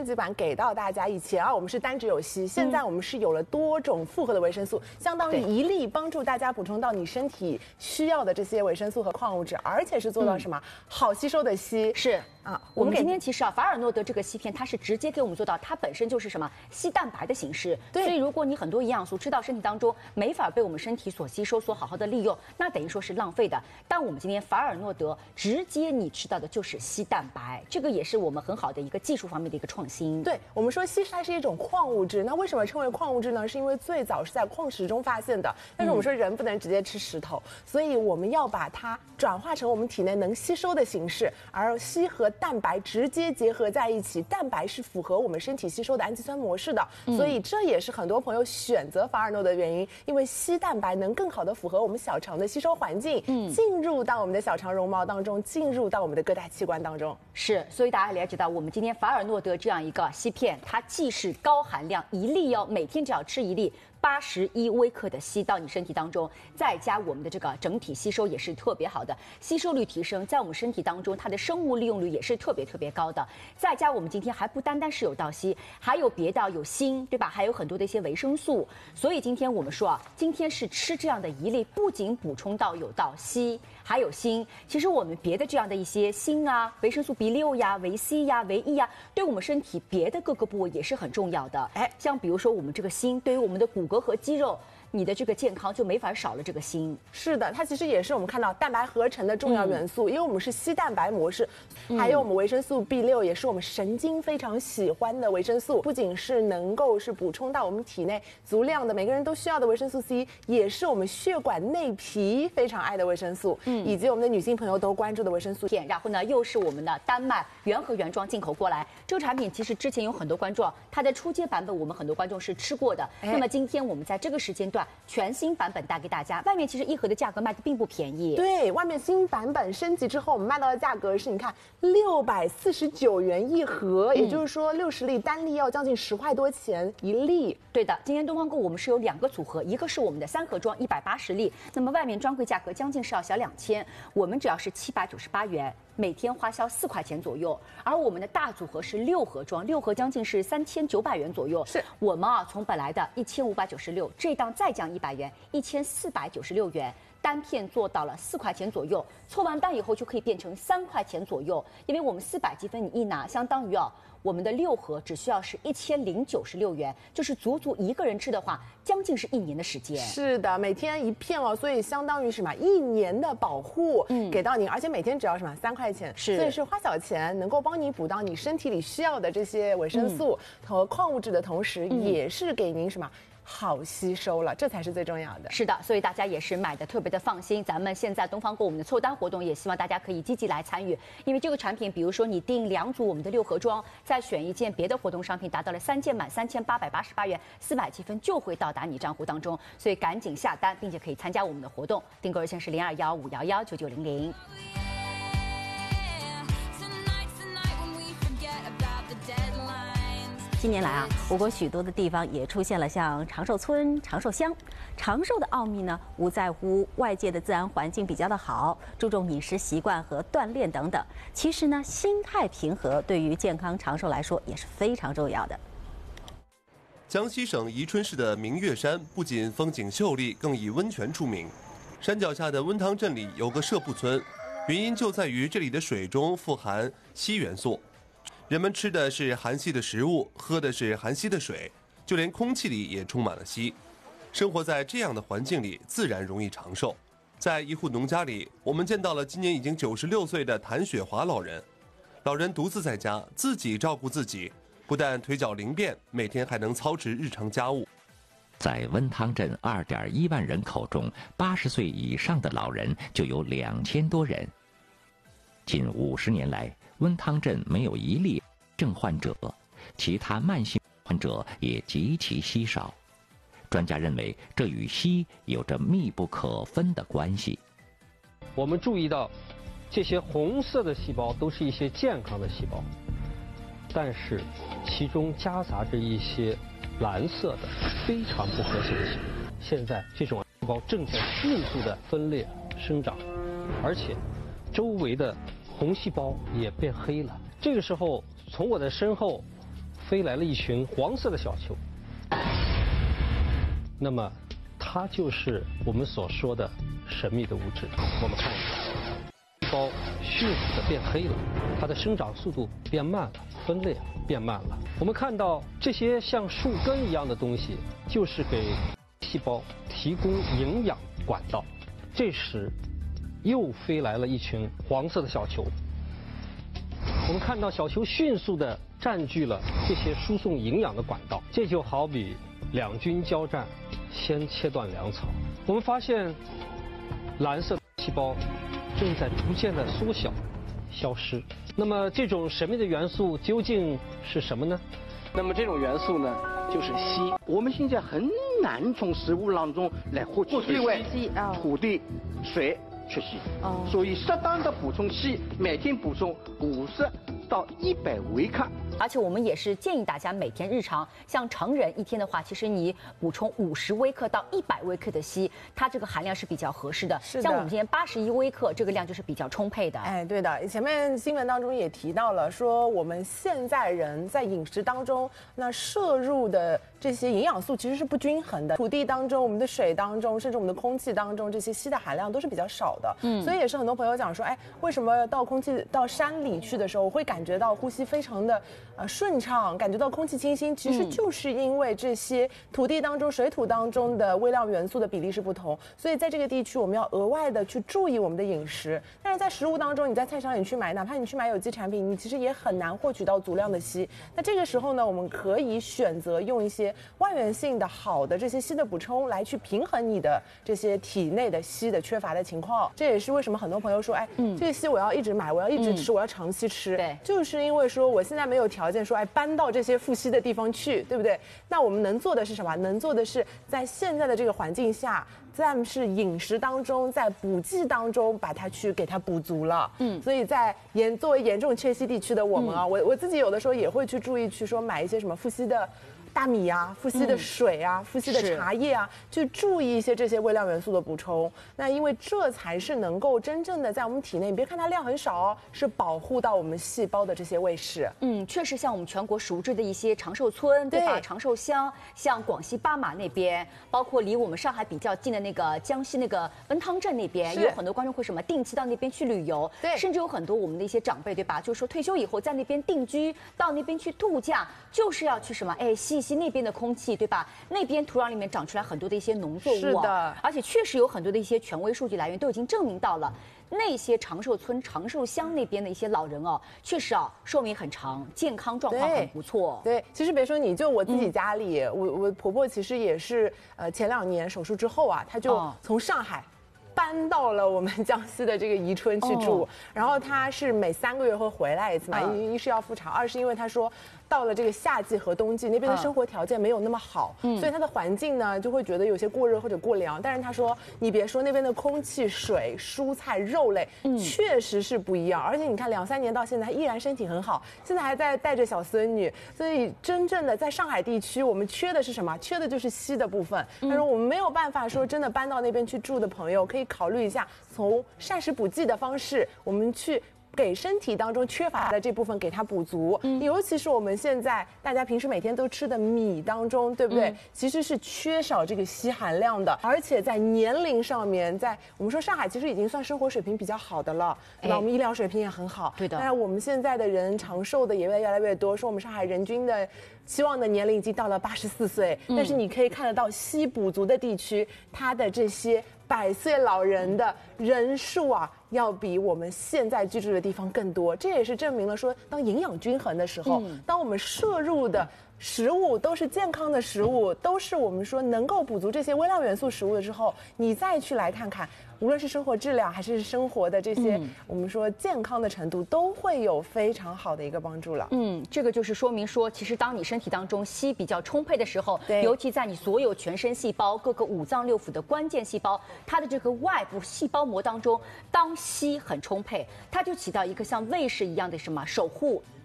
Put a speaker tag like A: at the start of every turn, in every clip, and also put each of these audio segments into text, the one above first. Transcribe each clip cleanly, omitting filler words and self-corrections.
A: 级版给到大家。以前啊，我们是单只有硒，现在我们是有了多种复合的维生素，相当于1粒帮助大家补充到你身体需要的这些维生素和矿物质，而且是做到什么好吸收的硒。
B: 是啊，我们今天其实啊，法尔诺德这个硒片，它是直接给我们做到，它本身就是什么硒蛋白的形式。
A: 对，
B: 所以如果你很多营养素吃到身体当中，没法被我们身体所吸收、所好好的利用，那等于说是浪费的。但我们今天法尔诺德直接你吃到的就是硒蛋白，这个也是我们很好的一个技术方面的一个创新。
A: 对，我们说硒它是一种矿物质，那为什么称为矿物质呢？是因为最早是在矿石中发现的。但是我们说人不能直接吃石头，所以我们要把它转化成我们体内能吸收的形式，而硒和蛋白直接结合在一起，蛋白是符合我们身体吸收的氨基酸模式的，所以这也是很多朋友选择法尔诺的原因，因为硒蛋白能更好的符合我们小肠的吸收环境，进入到我们的小肠绒毛当中，进入到我们的各大器官当中。
B: 是，所以大家了解到，我们今天法尔诺德这样一个硒片，它既是高含量，1粒每天只要吃1粒。81微克的硒到你身体当中，再加我们的这个整体吸收也是特别好的，吸收率提升，在我们身体当中它的生物利用率也是特别高的。再加我们今天还不单单是有到硒，还有别的有锌，对吧？还有很多的一些维生素。所以今天我们说啊，今天是吃这样的1粒，不仅补充到有到硒，还有锌。其实我们别的这样的一些锌啊、维生素 B6呀、维 C 呀、维 E 呀，对我们身体别的各个部位也是很重要的。像比如说我们这个锌，对于我们的骨骼和肌肉，你的这个健康就没法少了这个锌。
A: 是的，它其实也是我们看到蛋白合成的重要元素，因为我们是硒蛋白模式，还有我们维生素 B6也是我们神经非常喜欢的维生素，不仅是能够是补充到我们体内足量的每个人都需要的维生素 C， 也是我们血管内皮非常爱的维生素，以及我们的女性朋友都关注的维生素
B: 片。然后呢，又是我们的丹麦原盒原装进口过来。这个产品其实之前有很多观众，它的初阶版本我们很多观众是吃过的。那么今天我们在这个时间段全新版本带给大家，外面其实1盒的价格卖的并不便宜。
A: 对，外面新版本升级之后，我们卖到的价格是，你看649元1盒，也就是说60粒单粒要将近10块多钱1粒。
B: 对的，今天东方购我们是有2个组合，一个是我们的3盒装180粒，那么外面专柜价格将近是要小2000，我们只要是798元。每天花销4块钱左右，而我们的大组合是6盒装，6盒将近是3900元左右。
A: 是
B: 我们啊，从本来的1596，这档再降100元，1496元。单片做到了4块钱左右，凑完单以后就可以变成3块钱左右，因为我们400积分你一拿，相当于我们的6盒只需要是1096元，就是足足一个人吃的话，将近是1年的时间。
A: 是的，每天1片所以相当于什么1年的保护给到您，而且每天只要什么3块钱，所以是花小钱能够帮你补到你身体里需要的这些维生素和矿物质的同时，也是给您什么好吸收了，这才是最重要的。
B: 是的，所以大家也是买的特别的放心。咱们现在东方购我们的凑单活动，也希望大家可以积极来参与，因为这个产品，比如说你订2组我们的6盒装，再选1件别的活动商品，达到了3件满3888元，400积分就会到达你账户当中，所以赶紧下单，并且可以参加我们的活动。订购热线是0215119900。
C: 近年来啊，我国许多的地方也出现了像长寿村、长寿乡。长寿的奥秘呢，无在乎外界的自然环境比较的好，注重饮食习惯和锻炼等等。其实呢，心态平和对于健康长寿来说也是非常重要的。
D: 江西省宜春市的明月山不仅风景秀丽，更以温泉出名。山脚下的温汤镇里有个社埠村，原因就在于这里的水中富含硒元素。人们吃的是含硒的食物，喝的是含硒的水，就连空气里也充满了硒。生活在这样的环境里，自然容易长寿。在一户农家里，我们见到了今年已经96岁的谭雪华老人。老人独自在家，自己照顾自己，不但腿脚灵便，每天还能操持日常家务。
E: 在温汤镇2.1万人口中，80岁以上的老人就有2000多人。近50年来，温汤镇没有1例症患者，其他慢性患者也极其稀少。专家认为，这与硒有着密不可分的关系。
F: 我们注意到，这些红色的细胞都是一些健康的细胞，但是其中夹杂着一些蓝色的非常不和谐的细胞。现在这种细胞正在迅速的分裂生长，而且周围的红细胞也变黑了。这个时候，从我的身后飞来了一群黄色的小球，那么它就是我们所说的神秘的物质。我们看一下，细胞迅速的变黑了，它的生长速度变慢了，分裂变慢了。我们看到这些像树根一样的东西，就是给细胞提供营养管道。这时，又飞来了一群黄色的小球。我们看到小球迅速地占据了这些输送营养的管道，这就好比两军交战，先切断粮草。我们发现，蓝色细胞正在逐渐的缩小、消失。那么，这种神秘的元素究竟是什么呢？
G: 那么这种元素呢，就是硒。我们现在很难从食物当中来获取硒，因为土地、水缺硒。所以适当的补充硒，每天补充50到100微克。
B: 而且我们也是建议大家每天日常，像成人一天的话，其实你补充50微克到100微克的硒，它这个含量是比较合适的。
A: 是的，
B: 像我们今天81微克，这个量就是比较充沛的。
A: 哎，对的，前面新闻当中也提到了，说我们现在人在饮食当中，那摄入的这些营养素其实是不均衡的。土地当中、我们的水当中，甚至我们的空气当中，这些硒的含量都是比较少的。所以也是很多朋友讲说，哎，为什么到山里去的时候，我会感觉到呼吸非常的顺畅，感觉到空气清新，其实就是因为这些土地当中、水土当中的微量元素的比例是不同，所以在这个地区我们要额外的去注意我们的饮食。但是在食物当中，你在菜场里去买，哪怕你去买有机产品，你其实也很难获取到足量的硒。那这个时候呢，我们可以选择用一些外源性的好的这些硒的补充来去平衡你的这些体内的硒的缺乏的情况。这也是为什么很多朋友说，哎，这个硒我要一直买，我要一直吃，我要长期吃。
B: 对，
A: 就是因为说我现在没有条件说，哎，搬到这些富硒的地方去，对不对？那我们能做的是什么？能做的是在现在的这个环境下，暂时饮食当中，在补剂当中把它去给它补足了。所以在作为严重缺硒地区的我们啊，我自己有的时候也会去注意去说买一些什么富硒的大米啊、富硒的水啊、富硒的茶叶啊，去注意一些这些微量元素的补充。那因为这才是能够真正的在我们体内，你别看它量很少哦，是保护到我们细胞的这些卫士。
B: 确实像我们全国熟知的一些长寿村，对吧？长寿乡，像广西巴马那边，包括离我们上海比较近的那个江西那个温汤镇那边，也有很多观众会定期到那边去旅游。对，甚至有很多我们的一些长辈，对吧？就是说退休以后在那边定居，到那边去度假，就是要去吸一吸那边的空气，对吧？那边土壤里面长出来很多的一些农作物，
A: 是的，
B: 而且确实有很多的一些权威数据来源都已经证明到了，那些长寿村、长寿乡那边的一些老人确实寿命很长，健康状况很不错。
A: 对，其实别说你，就我自己家里，我婆婆其实也是，前2年手术之后啊，她就从上海搬到了我们江西的这个宜春去住，然后她是每3个月会回来一次嘛，一是要复查，二是因为她说，到了这个夏季和冬季，那边的生活条件没有那么好，所以它的环境呢就会觉得有些过热或者过凉。但是他说，你别说那边的空气、水、蔬菜、肉类，确实是不一样。而且你看2、3年到现在，他依然身体很好，现在还在带着小孙女。所以真正的在上海地区，我们缺的是什么？缺的就是硒的部分。他说我们没有办法说真的搬到那边去住的朋友，可以考虑一下从膳食补剂的方式，我们去给身体当中缺乏的这部分给它补足，尤其是我们现在大家平时每天都吃的米当中，对不对？其实是缺少这个硒含量的，而且在年龄上面，在我们说上海其实已经算生活水平比较好的了，对吧？我们医疗水平也很好，
B: 对的。
A: 但是我们现在的人长寿的也越来越多，说我们上海人均的期望的年龄已经到了84岁，但是你可以看得到硒补足的地区，它的这些100岁老人的人数啊，要比我们现在居住的地方更多。这也是证明了说，当营养均衡的时候，当我们摄入的食物都是健康的食物，都是我们说能够补足这些微量元素食物的时候，你再去来看看，无论是生活质量还是生活的这些我们说健康的程度，都会有非常好的一个帮助了。
B: 这个就是说明说，其实当你身体当中硒比较充沛的时候，尤其在你所有全身细胞、各个5脏6腑的关键细胞，它的这个外部细胞膜当中，当硒很充沛，它就起到一个像卫士一样的守护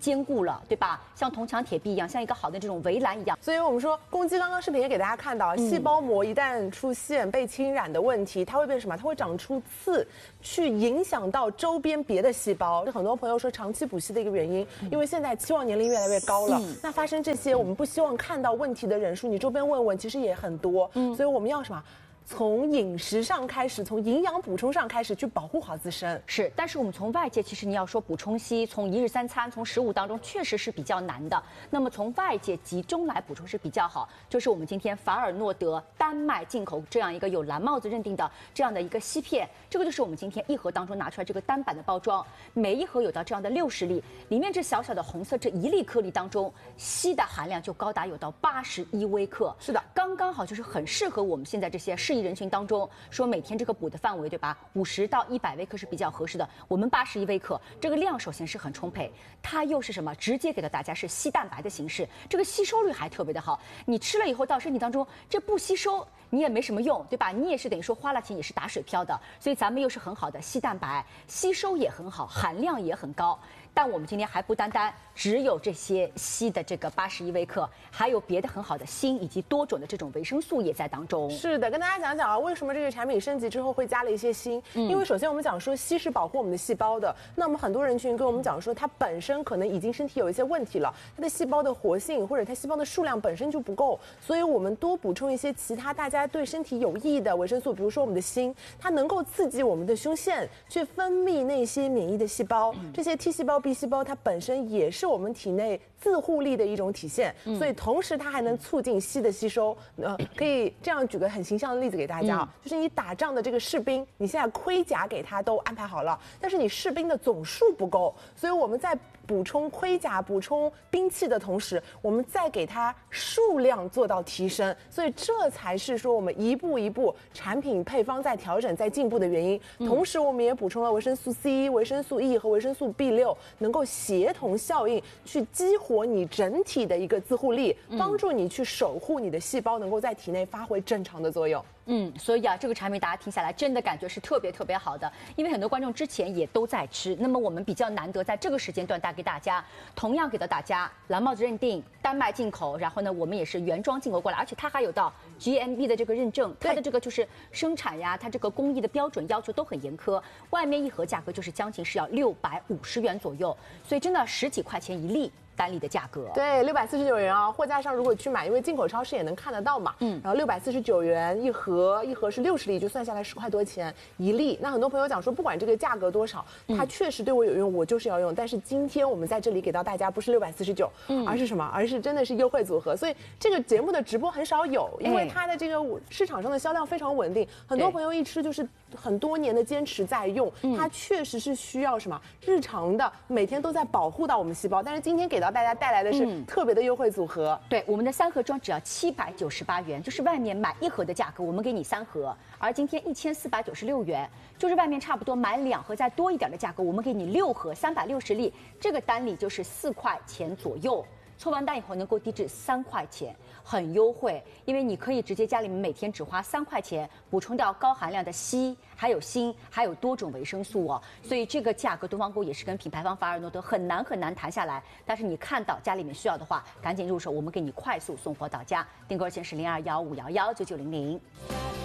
B: 坚固了，对吧？像铜墙铁壁一样，像一个好的这种围栏一样。
A: 所以我们说，公鸡刚刚视频也给大家看到，细胞膜一旦出现被侵染的问题，它会变什么？它会长出刺，去影响到周边别的细胞。很多朋友说长期补硒的一个原因，因为现在期望年龄越来越高了，那发生这些我们不希望看到问题的人数，你周边问问其实也很多。所以我们要什么？从饮食上开始，从营养补充上开始去保护好自身。
B: 是，但是我们从外界，其实你要说补充硒，从一日三餐，从食物当中确实是比较难的。那么从外界集中来补充是比较好，就是我们今天法尔诺德丹麦进口这样一个有蓝帽子认定的这样的一个硒片，这个就是我们今天一盒当中拿出来这个单版的包装，每一盒有到这样的60粒，里面这小小的红色这1粒颗粒当中，硒的含量就高达有到81微克。
A: 是的，
B: 刚刚好就是很适合我们现在这些适宜人群当中，说每天这个补的范围，对吧？50到100微克是比较合适的。我们81微克，这个量首先是很充沛，它又是什么？直接给到大家是硒蛋白的形式，这个吸收率还特别的好。你吃了以后到身体当中，这不吸收你也没什么用，对吧？你也是等于说花了钱也是打水漂的。所以咱们又是很好的硒蛋白，吸收也很好，含量也很高。但我们今天还不单单只有这些硒的这个81微克，还有别的很好的锌以及多种的这种维生素也在当中。
A: 是的，跟大家讲讲啊，为什么这个产品升级之后会加了一些锌？因为首先我们讲说硒是保护我们的细胞的，那么很多人群跟我们讲说，它本身可能已经身体有一些问题了，它的细胞的活性或者它细胞的数量本身就不够，所以我们多补充一些其他大家对身体有益的维生素，比如说我们的锌，它能够刺激我们的胸腺去分泌那些免疫的细胞，这些 T 细胞、B 细胞它本身也是我们体内自护力的一种体现，所以同时它还能促进硒的吸收。可以这样举个很形象的例子给大家啊，就是你打仗的这个士兵，你现在盔甲给他都安排好了，但是你士兵的总数不够，所以我们在补充盔甲、补充兵器的同时，我们再给它数量做到提升，所以这才是说我们一步一步产品配方在调整、在进步的原因。同时，我们也补充了维生素 C、维生素 E 和维生素 B6，能够协同效应去激活你整体的一个自护力，帮助你去守护你的细胞能够在体内发挥正常的作用。
B: 所以啊，这个产品大家听下来真的感觉是特别特别好的，因为很多观众之前也都在吃，那么我们比较难得在这个时间段带给大家，同样给到大家蓝帽子认定、丹麦进口，然后呢我们也是原装进口过来，而且它还有到 GMP 的这个认证，它的这个就是生产呀，它这个工艺的标准要求都很严苛，外面一盒价格就是将近是要650元左右，所以真的10几块钱一粒。单粒的价格
A: 对，649元啊，货架上如果去买，因为进口超市也能看得到嘛，然后649元一盒，一盒是60粒，就算下来10块多钱一粒。那很多朋友讲说，不管这个价格多少，它确实对我有用，我就是要用。但是今天我们在这里给到大家不是649，而是什么？而是真的是优惠组合。所以这个节目的直播很少有，因为它的这个市场上的销量非常稳定，很多朋友一吃就是很多年的坚持在用，它确实是需要什么日常的每天都在保护到我们细胞。但是今天给到大家带来的是特别的优惠组合，
B: 对，我们的3盒装只要798元，就是外面买1盒的价格，我们给你3盒，而今天1496元，就是外面差不多买2盒再多一点的价格，我们给你6盒360粒，这个单粒就是4块钱左右。凑完单以后能够低至3块钱，很优惠，因为你可以直接家里面每天只花3块钱补充到高含量的硒，还有锌，还有多种维生素哦。所以这个价格，东方宫也是跟品牌方法尔诺德很难谈下来。但是你看到家里面需要的话，赶紧入手，我们给你快速送货到家。订购热线是0215119900。